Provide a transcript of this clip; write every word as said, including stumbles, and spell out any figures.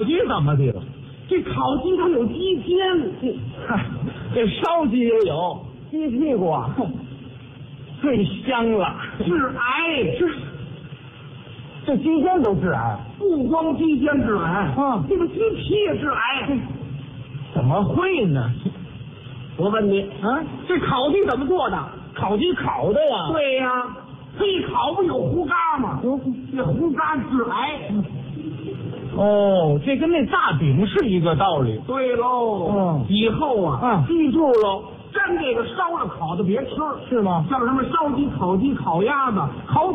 鸡怎么的了？ 这烤鸡它有鸡尖， 嗨，这烧鸡也有， 鸡屁股啊， 最香了， 致癌。 这这鸡尖都致癌？ 不光鸡尖致癌， 嗯这个鸡皮也致癌。 怎么会呢？ 我问你， 啊， 这烤鸡怎么做的？ 烤鸡烤的呀？ 对呀，黑烤不有胡嘎吗？这胡嘎致癌。 哦，这跟那大饼是一个道理。 对喽， 嗯以后啊， 嗯记住喽，真这个烧了烤的别吃， 是吗？ 像什么烧鸡、烤鸡、烤鸭子、烤